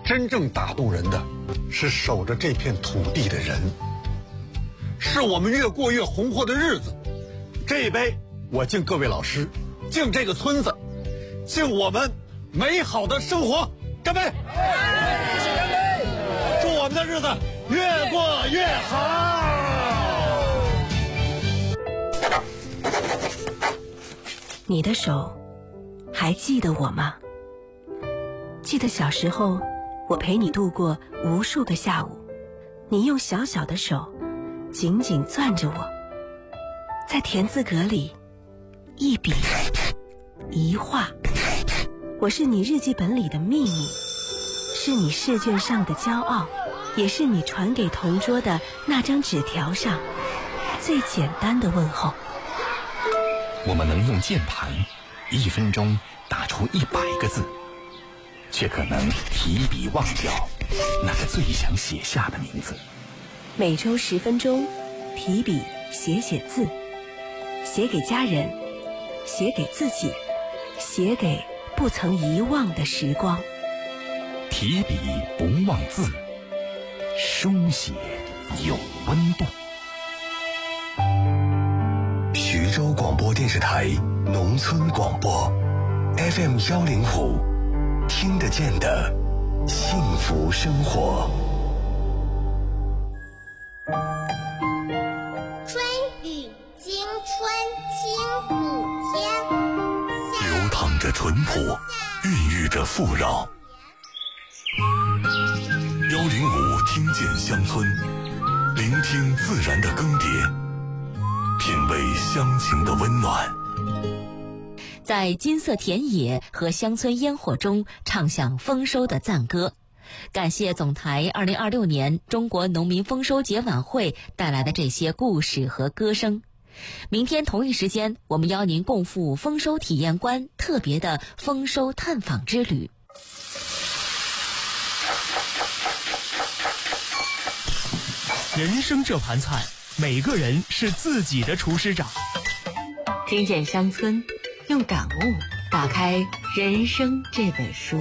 真正打动人的是守着这片土地的人，是我们越过越红火的日子。这一杯我敬各位老师，敬这个村子，敬我们美好的生活。干杯！祝我们的日子越过越好。 你的手还记得我吗？记得小时候我陪你度过无数个下午，你用小小的手紧紧攥着我，在田字格里一笔一画，我是你日记本里的秘密，是你试卷上的骄傲，也是你传给同桌的那张纸条上最简单的问候。 我们能用键盘1分钟打出100个字，却可能提笔忘掉那个最想写下的名字。 每周10分钟，提笔写字，写给家人，写给自己，写给不曾遗忘的时光。 提笔不忘字，书写有温度。 徐州广播电视台农村广播 FM105，听得见的幸福生活。 春雨惊春清谷间， 流淌着淳朴，孕育着富饶。105听见乡村，聆听自然的更迭，品味乡情的温暖， 在金色田野和乡村烟火中唱响丰收的赞歌。感谢总台2026年中国农民丰收节晚会带来的这些故事和歌声。明天同一时间，我们邀您共赴丰收体验馆特别的丰收探访之旅。 人生这盘菜，每个人是自己的厨师长。 听见乡村，用感悟打开人生这本书。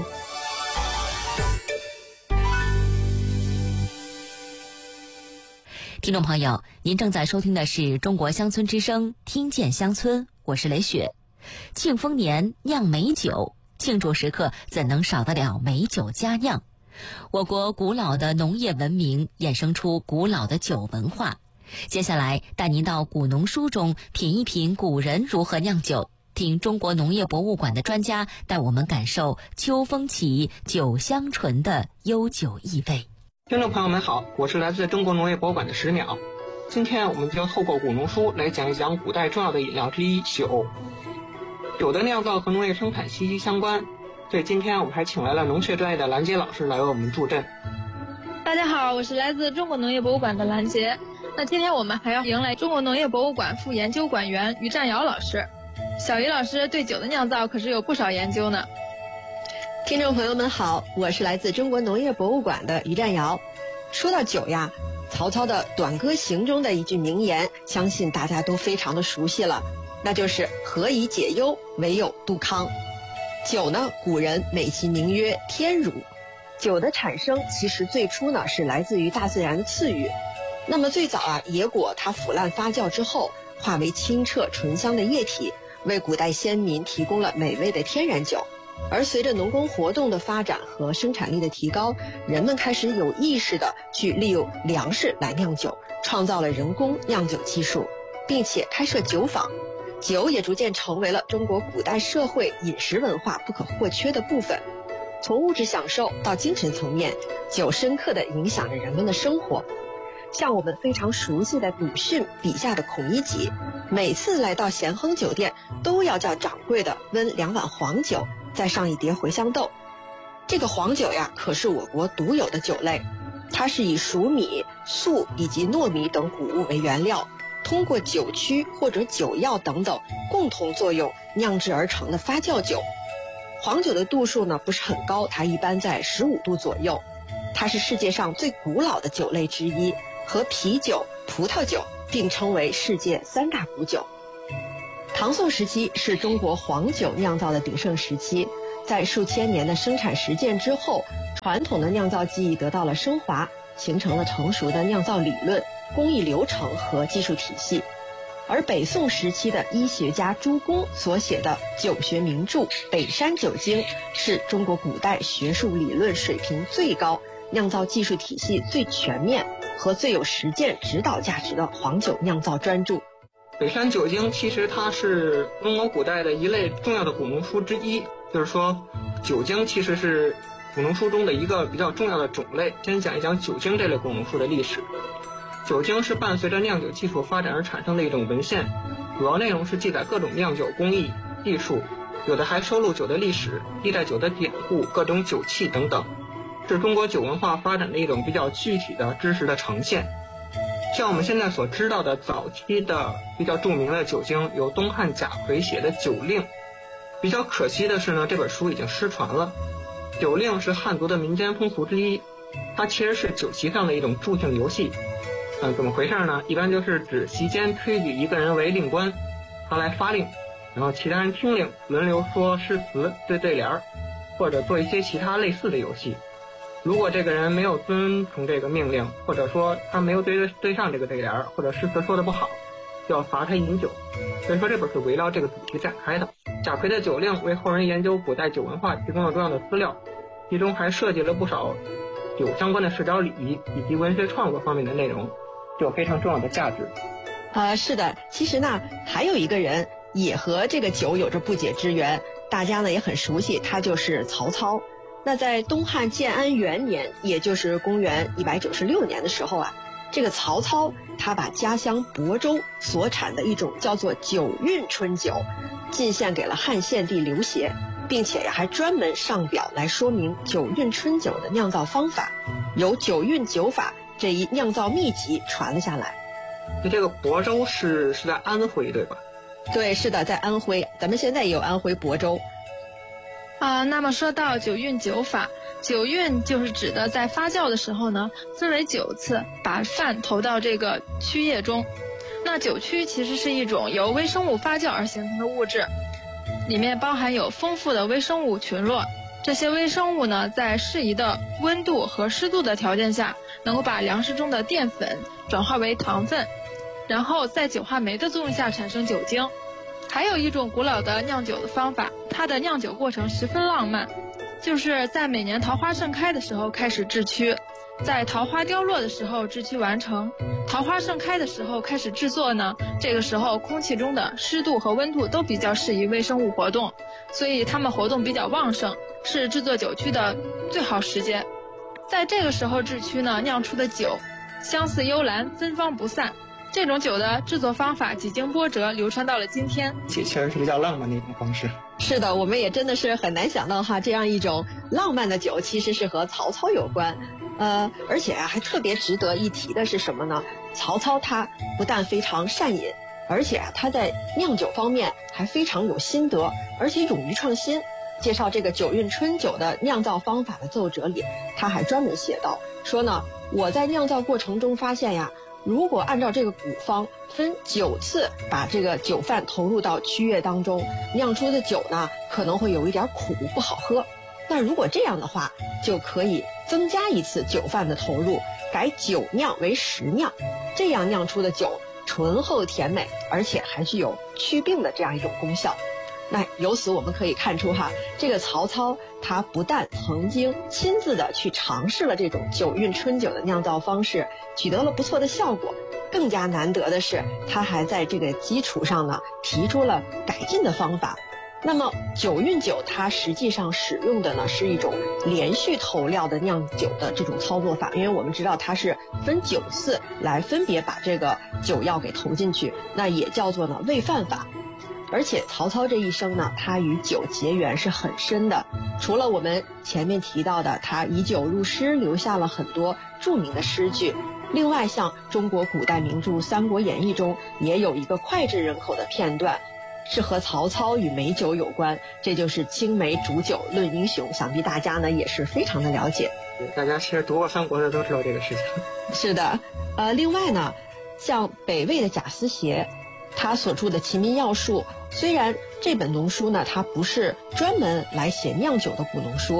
听众朋友，您正在收听的是中国乡村之声，听见乡村，我是雷雪。庆丰年酿美酒，庆祝时刻怎能少得了美酒佳酿？我国古老的农业文明衍生出古老的酒文化。接下来带您到古农书中品一品古人如何酿酒，听中国农业博物馆的专家带我们感受秋风起，酒香醇的悠久意味。 听众朋友们好，我是来自中国农业博物馆的石淼。今天我们就透过古农书来讲一讲古代重要的饮料之一酒。酒的酿造和农业生产息息相关，所以今天我们还请来了农学专业的兰杰老师来为我们助阵。 大家好，我是来自中国农业博物馆的兰杰。那今天我们还要迎来中国农业博物馆副研究馆员于占尧老师。小于老师对酒的酿造可是有不少研究呢。 听众朋友们好，我是来自中国农业博物馆的于占尧。说到酒呀，曹操的《短歌行》中的一句名言，相信大家都非常的熟悉了，那就是何以解忧，唯有杜康。酒呢，古人美其名曰天乳。酒的产生其实最初呢是来自于大自然的赐予。那么最早啊，野果它腐烂发酵之后，化为清澈醇香的液体，为古代先民提供了美味的天然酒。而随着农耕活动的发展和生产力的提高，人们开始有意识地去利用粮食来酿酒，创造了人工酿酒技术，并且开设酒坊。酒也逐渐成为了中国古代社会饮食文化不可或缺的部分。从物质享受到精神层面，酒深刻地影响着人们的生活。像我们非常熟悉的鲁迅笔下的孔乙己，每次来到咸亨酒店都要叫掌柜的温2碗黄酒，再上一碟茴香豆。这个黄酒呀，可是我国独有的酒类，它是以黍米、粟以及糯米等谷物为原料，通过酒曲或者酒药等等共同作用酿制而成的发酵酒。黄酒的度数呢不是很高，它一般在15度左右。它是世界上最古老的酒类之一，和啤酒、葡萄酒并称为世界3大古酒。唐宋时期是中国黄酒酿造的鼎盛时期，在数千年的生产实践之后， 传统的酿造技艺得到了升华，形成了成熟的酿造理论、工艺流程和技术体系。而北宋时期的医学家朱公所写的酒学名著《北山酒经》，是中国古代学术理论水平最高、酿造技术体系最全面和最有实践指导价值的黄酒酿造专著。 北山酒经其实它是中国古代的一类重要的古农书之一，就是说酒经其实是古农书中的一个比较重要的种类。先讲一讲酒经这类古农书的历史。酒经是伴随着酿酒技术发展而产生的一种文献，主要内容是记载各种酿酒工艺、技术，有的还收录酒的历史、历代酒的典故、各种酒器等等，是中国酒文化发展的一种比较具体的知识的呈现。像我们现在所知道的早期的比较著名的酒经，有东汉贾逵写的《酒令》。比较可惜的是呢，这本书已经失传了。《酒令》是汉族的民间风俗之一，它其实是酒席上的一种助兴游戏。怎么回事呢？一般就是指席间推举一个人为令官，他来发令，然后其他人听令，轮流说诗词、对对联，或者做一些其他类似的游戏。如果这个人没有遵从这个命令，或者说他没有对上这个对联，或者诗词说的不好，就要罚他饮酒。所以说这本是围绕这个主题展开的。贾逵的《酒令》为后人研究古代酒文化提供了重要的资料，其中还涉及了不少酒相关的社交礼仪以及文学创作方面的内容，具有非常重要的价值。 是的，其实呢还有一个人也和这个酒有着不解之缘，大家呢也很熟悉，他就是曹操。那在东汉建安元年，也就是公元196年的时候啊，这个曹操他把家乡亳州所产的一种叫做九韵春酒进献给了汉献帝刘协，并且还专门上表来说明九韵春酒的酿造方法，由九韵酒法这一酿造秘籍传了下来。 这个亳州是在安徽对吧？ 对，是的，在安徽，咱们现在也有安徽亳州。 那么说到九韵酒法，九韵就是指的在发酵的时候呢，分为9次，把饭投到这个曲液中。那酒曲其实是一种由微生物发酵而形成的物质，里面包含有丰富的微生物群落。这些微生物呢，在适宜的温度和湿度的条件下，能够把粮食中的淀粉转化为糖分，然后在酒化酶的作用下产生酒精。还有一种古老的酿酒的方法，它的酿酒过程十分浪漫，就是在每年桃花盛开的时候开始制曲，在桃花凋落的时候制曲完成。桃花盛开的时候开始制作呢，这个时候空气中的湿度和温度都比较适宜微生物活动，所以它们活动比较旺盛，是制作酒曲的最好时间。在这个时候制曲呢，酿出的酒相似幽兰，芬芳不散。这种酒的制作方法几经波折，流传到了今天。 其实是比较浪漫的一种方式。 是的，我们也真的是很难想到哈，这样一种浪漫的酒其实是和曹操有关。而且还特别值得一提的是什么呢？曹操他不但非常善饮，而且他在酿酒方面还非常有心得，而且勇于创新。介绍这个九韵春酒的酿造方法的奏折里，他还专门写道说呢，我在酿造过程中发现呀，如果按照这个古方分9次把这个酒饭投入到曲液当中，酿出的酒呢可能会有一点苦，不好喝。那如果这样的话，就可以增加1次酒饭的投入，改9酿为10酿，这样酿出的酒醇厚甜美，而且还具有祛病的这样一种功效。那由此我们可以看出哈，这个曹操他不但曾经亲自的去尝试了这种九韵春酒的酿造方式，取得了不错的效果，更加难得的是他还在这个基础上呢提出了改进的方法。那么九韵酒它实际上使用的呢是一种连续投料的酿酒的这种操作法，因为我们知道它是分9次来分别把这个酒药给投进去，那也叫做呢煨饭法。而且曹操这一生呢，他与酒结缘是很深的。除了我们前面提到的他以酒入诗，留下了很多著名的诗句，另外像中国古代名著《三国演义》中也有一个脍炙人口的片段，是和曹操与美酒有关，这就是青梅煮酒论英雄，想必大家呢也是非常的了解。 大家其实读过三国的都知道这个事情。 是的，另外呢，像北魏的贾思勰，他所著的《齐民要术》，虽然这本农书呢它不是专门来写酿酒的古农书，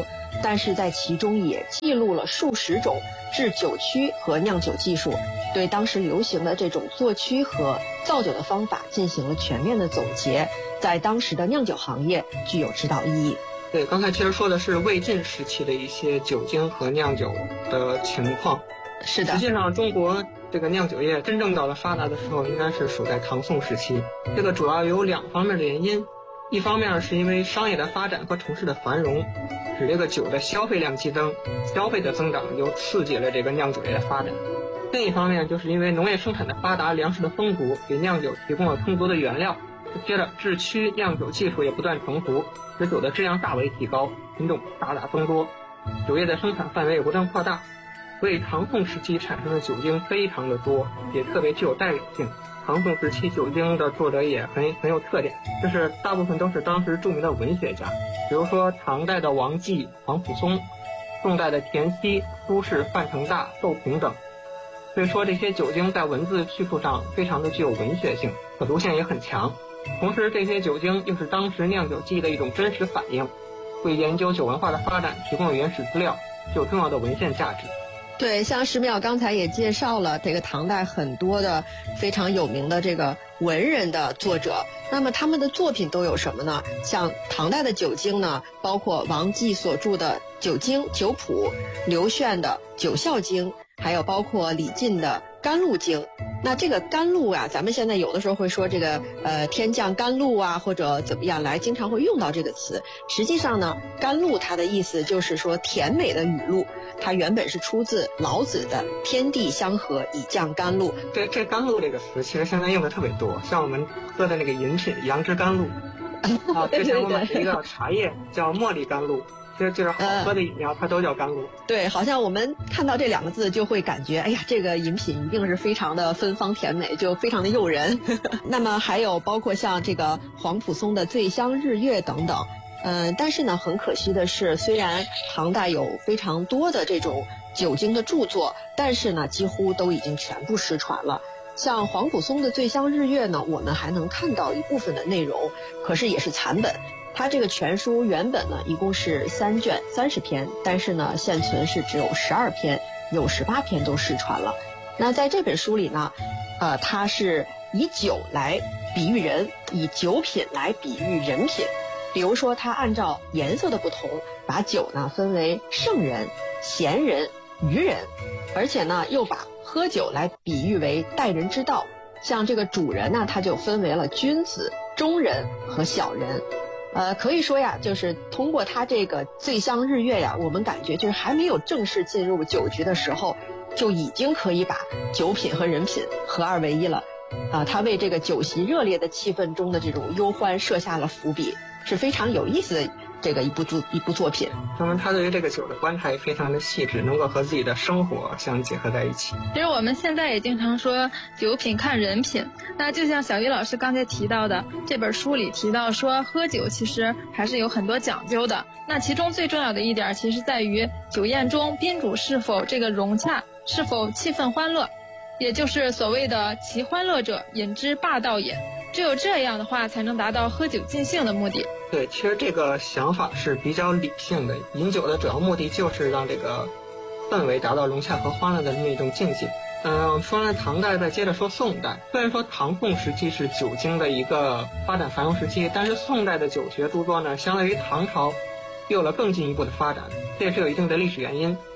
但是在其中也记录了数十种制酒曲和酿酒技术，对当时流行的这种作曲和造酒的方法进行了全面的总结，在当时的酿酒行业具有指导意义。 对，刚才其实说的是魏晋时期的一些酒精和酿酒的情况。 是的， 实际上中国这个酿酒业真正到了发达的时候，应该是属在唐宋时期。这个主要有2方面的原因，一方面是因为商业的发展和城市的繁荣，使这个酒的消费量激增，消费的增长又刺激了这个酿酒业的发展。另一方面就是因为农业生产的发达，粮食的丰足，给酿酒提供了充足的原料。接着制曲酿酒技术也不断成熟，使酒的质量大为提高，品种大大增多，酒业的生产范围也不断扩大。所以唐宋时期产生的酒精非常的多，也特别具有代表性。唐宋时期酒精的作者也很有特点，就是大部分都是当时著名的文学家，比如说唐代的王继、黄甫松，宋代的田溪、苏轼、范成大、窦平等。所以说这些酒精在文字叙述上非常的具有文学性，可读性也很强。同时这些酒精又是当时酿酒技艺的一种真实反应，为研究酒文化的发展提供了原始资料，具有重要的文献价值。 对，像石淼刚才也介绍了这个唐代很多的非常有名的这个文人的作者，那么他们的作品都有什么呢？像唐代的酒经呢，包括王继所著的《酒经》《酒谱》，刘炫的《酒孝经》，还有包括李进的《甘露经》。那这个甘露啊，咱们现在有的时候会说这个天降甘露啊，或者怎么样来，经常会用到这个词。实际上呢，甘露它的意思就是说甜美的雨露，它原本是出自老子的“天地相合，以降甘露”。 这甘露这个词其实现在用的特别多，像我们喝的那个饮品杨枝甘露啊，之前我买了一个茶叶叫茉莉甘露。就是好喝的饮料，它都叫甘露。 对，好像我们看到这2个字就会感觉，哎呀，这个饮品一定是非常的芬芳甜美，就非常的诱人。那么还有包括像这个黄甫松的《醉香日月》等等。但是呢，很可惜的是，虽然唐代有非常多的这种酒精的著作，但是呢，几乎都已经全部失传了。像黄甫松的《醉香日月》呢，我们还能看到一部分的内容，可是也是残本。它这个全书原本呢一共是3卷30篇，但是呢现存是只有12篇，有18篇都失传了。那在这本书里呢，它是以酒来比喻人，以酒品来比喻人品。比如说它按照颜色的不同，把酒呢分为圣人、贤人、愚人，而且呢又把喝酒来比喻为待人之道。像这个主人呢，他就分为了君子、中人和小人。可以说呀，就是通过他这个醉香日月呀，我们感觉就是还没有正式进入酒局的时候，就已经可以把酒品和人品合二为一了。他为这个酒席热烈的气氛中的这种忧欢设下了伏笔，是非常有意思的这个一部作品。 那么他对于这个酒的观察也非常的细致，能够和自己的生活相结合在一起。 其实我们现在也经常说酒品看人品，那就像小鱼老师刚才提到的，这本书里提到说喝酒其实还是有很多讲究的。那其中最重要的一点其实在于酒宴中宾主是否这个融洽，是否气氛欢乐，也就是所谓的其欢乐者饮之霸道也。只有这样的话才能达到喝酒尽兴的目的。 对，其实这个想法是比较理性的，饮酒的主要目的就是让这个氛围达到融洽和欢乐的那么一种境界。说完了唐代，再接着说宋代。虽然说唐宋时期是酒精的一个发展繁荣时期，但是宋代的酒学著作呢，相对于唐朝有了更进一步的发展，这也是有一定的历史原因。